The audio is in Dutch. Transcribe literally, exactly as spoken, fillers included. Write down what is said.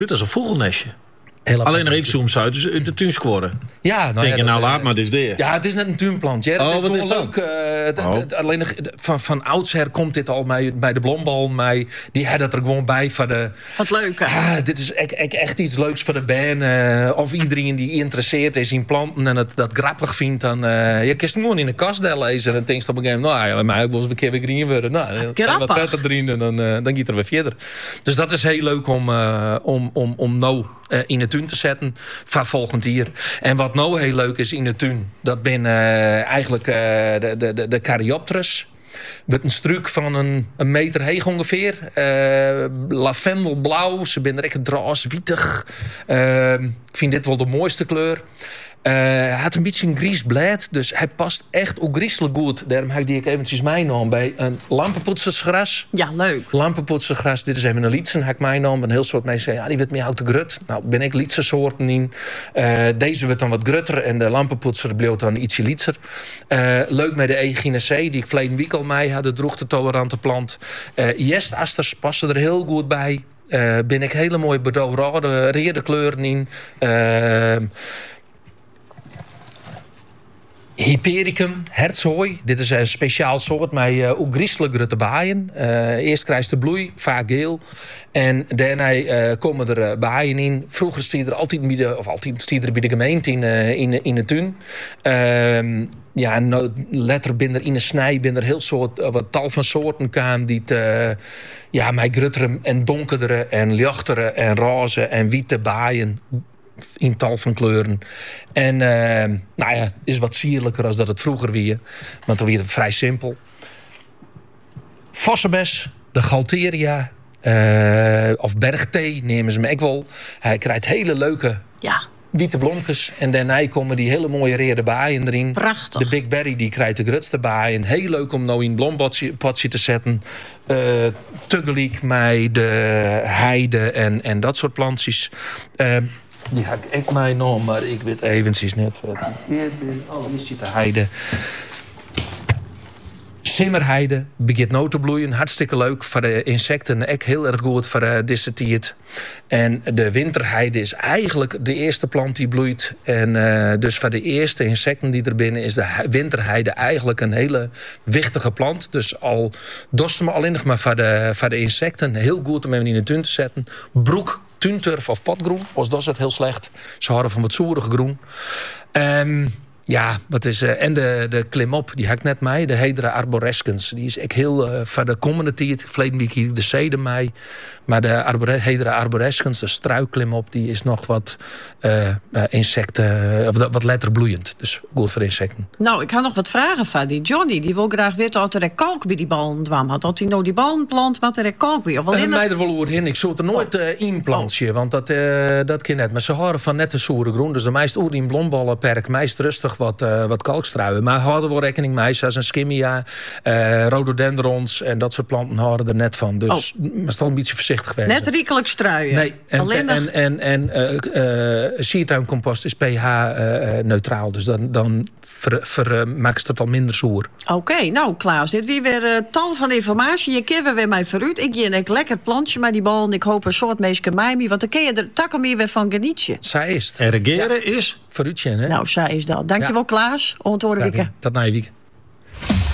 Dit is een vogelnestje. Heel Alleen er ik soms uit, dus in de tuin scoren. Ja, nou Denk ja, je, nou dat, laat maar, dit is dit. Ja, het is net een tuinplantje. Hè. Dat Oh, is wat toch is wel dat? leuk. Uh, het, Oh. het, alleen de- van, van oudsher komt dit al bij, bij de blombal. Mij, die had het er gewoon bij van de... Wat leuk, hè? Ah, dit is echt, echt, echt iets leuks voor de band. Uh, of iedereen die geïnteresseerd is in planten en het dat grappig vindt. Dan, uh, je kunt hem gewoon in de kast daar lezen. En dan denk je op een gegeven moment, nou ja, maar ik wil eens een keer weer green worden. Nou, dan ga je wat grappig. verder erin en dan, uh, dan gaat er weer verder. Dus dat is heel leuk om, uh, om, om, om nou uh, in de tuin te zetten van volgend jaar. En wat nou heel leuk is in de tuin, dat ben uh, eigenlijk uh, de, de, de, de Caryopteris. Met een struik van een, een meter heeg ongeveer. Uh, lavendelblauw. Ze zijn echt draaswietig. Uh, ik vind dit wel de mooiste kleur. Uh, hij had een beetje een gries blad. Dus hij past echt ook griezelig goed. Daarom heb ik die ik eventjes meegenomen bij een lampenpoetsersgras. Ja, leuk. Lampenpoetsersgras. Dit is even een lietsen. Heb ik meegenomen. Een heel soort mensen zeggen, ja, die wordt meer houten grut. Nou, ben ik lietsensoorten in. Uh, deze wordt dan wat grutter. En de lampenpoetser bleef dan ietsje lietser. Uh, leuk met de Echinacea, die ik verleden week al mee had. De droogtetolerante plant. Uh, Jestasters passen er heel goed bij. Uh, ben ik hele mooie bordeaux-rode reerde kleuren in. Uh, Hypericum, hertshooi. Dit is een speciaal soort met uh, ook griezelig grote baaien. Uh, eerst krijgt de bloei, vaak geel. En daarna uh, komen er uh, baaien in. Vroeger stier er altijd bij de, of altijd stier er bij de gemeente in, uh, in, in de tuin. Uh, ja, nou, letter binnen in een snij binnen er heel soort, uh, wat tal van soorten kwamen die het, uh, ja, met gruttere en donkerdere en lichtere en roze en witte baaien. In tal van kleuren. En uh, nou ja, is wat sierlijker als dat het vroeger weer. Want toen werd het vrij simpel. Vossenbes, de Galteria, uh, of bergthee nemen ze hem ook wel. Hij krijgt hele leuke Ja, witte blomkes. En daarna komen die hele mooie reerde baaien erin. prachtig. De Big Berry die krijgt de grutste baaien. Heel leuk om nou in een blompotje te zetten. Uh, tegelijk met de heide en, en dat soort plantjes. Uh, Die heb ik echt meegenomen, maar ik weet eventjes net wat. Oh, hier zit de heide. Simmerheide begint nou te bloeien. Hartstikke leuk voor de insecten. Echt heel erg goed voor uh, deze tijd. En de winterheide is eigenlijk de eerste plant die bloeit. En uh, dus voor de eerste insecten die er binnen is de winterheide eigenlijk een hele wichtige plant. Dus al dosten we alleen nog maar voor de, voor de insecten. Heel goed om hem in de tuin te zetten. Broek, tuinturf of potgroen. Als dat is het heel slecht. Ze houden van wat zoerig groen. Um, Ja, wat is, uh, en de, de klimop, die heb ik net mee. De Hedera arborescens. Die is echt heel uh, voor de komende tijd. Verleden week hier de zeden mee. Maar de arbore, Hedera arborescens, de struikklimop, die is nog wat uh, uh, insecten, of wat letterbloeiend. Dus goed voor insecten. Nou, ik ga nog wat vragen van die Johnny. Die wil graag weten of er een kalk bij die ballen dwam had. Had hij nou die ballen plant, maar er een kalk bij? Of Uh, alleen mij er wel oorheen. Ik zou er nooit uh, in plantje, want dat, uh, dat kan net. Maar ze houden van nette soeren groen. Dus de meeste oer in blomballenperk, meest rustig wat, uh, wat kalkstruien. Maar houden we rekening mee, zoals een skimmia, uh, rhododendrons en dat soort planten houden er net van. Dus oh. maar toch een beetje voorzichtig wezen. net riekelijk struien. Nee, en, alleen nog... en, en, en uh, uh, siertuincompost is pH-neutraal. Uh, dus dan, dan ver, ver, uh, maakt het al minder zoer. Oké, okay, nou Klaas, dit weer weer uh, tal van informatie. Je keer weer mij vooruit. Ik je een lekker plantje met die bal en ik hoop een soort meisje mij mee, want dan kun je er takken meer weer van genietje. Zij is het. En regeren ja. is vooruitje, hè? Nou, zij is dat. Dankjewel ja. Klaas. Onthoren weekend. Tot na je weekend.